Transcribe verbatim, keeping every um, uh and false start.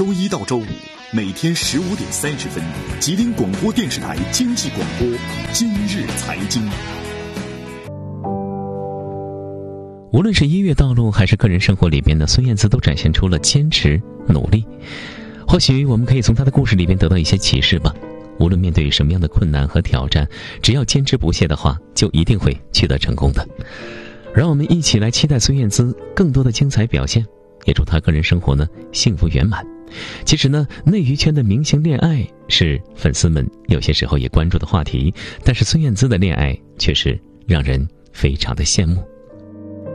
周一到周五每天十五点三十分，吉林广播电视台经济广播《今日财经》。 无论是音乐道路还是个人生活里边呢，孙燕姿都展现出了坚持努力。或许我们可以从她的故事里边得到一些启示吧。无论面对什么样的困难和挑战，只要坚持不懈的话，就一定会取得成功的。让我们一起来期待孙燕姿更多的精彩表现，也祝她个人生活呢幸福圆满。其实呢，内娱圈的明星恋爱是粉丝们有些时候也关注的话题，但是孙燕姿的恋爱却是让人非常的羡慕。